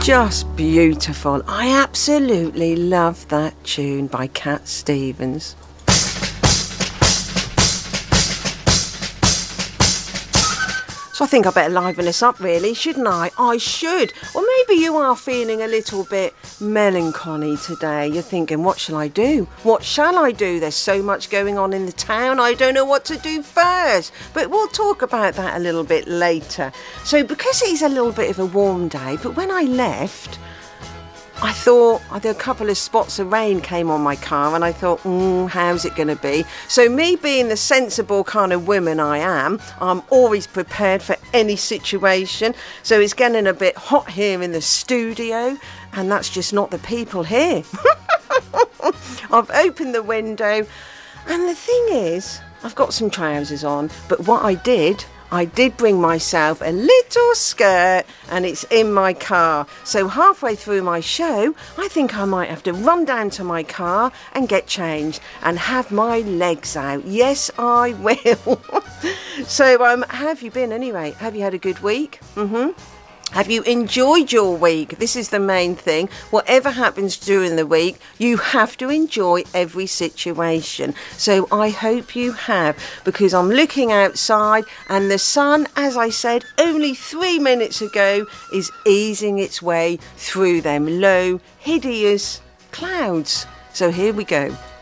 Just beautiful. I absolutely love that tune by Cat Stevens. So I think I better liven this up, really, shouldn't I? I should. Or maybe you are feeling a little bit melancholy today. You're thinking, what shall I do? What shall I do? There's so much going on in the town. I don't know what to do first. But we'll talk about that a little bit later. So because it's a little bit of a warm day, but when I left, I thought a couple of spots of rain came on my car and I thought, how's it going to be? So me being the sensible kind of woman I am, I'm always prepared for any situation. So it's getting a bit hot here in the studio and that's just not the people here. I've opened the window and the thing is, I've got some trousers on, but what I did bring myself a little skirt and it's in my car. So halfway through my show, I think I might have to run down to my car and get changed and have my legs out. Yes, I will. So how have you been anyway? Have you had a good week? Have you enjoyed your week? This is the main thing. Whatever happens during the week, you have to enjoy every situation. So I hope you have, because I'm looking outside and the sun, as I said only 3 minutes ago, is easing its way through them low, hideous clouds. So here we go.